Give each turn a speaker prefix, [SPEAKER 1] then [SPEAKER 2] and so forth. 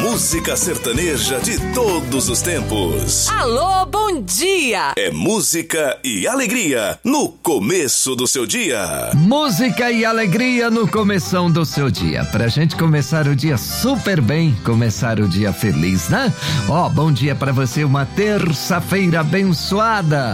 [SPEAKER 1] música sertaneja de todos os tempos.
[SPEAKER 2] Alô, bom dia!
[SPEAKER 1] É música e alegria no começo do seu dia.
[SPEAKER 3] Música e alegria no começão do seu dia. Pra gente começar o dia super bem, começar o dia feliz, né? Bom dia pra você, uma terça-feira abençoada.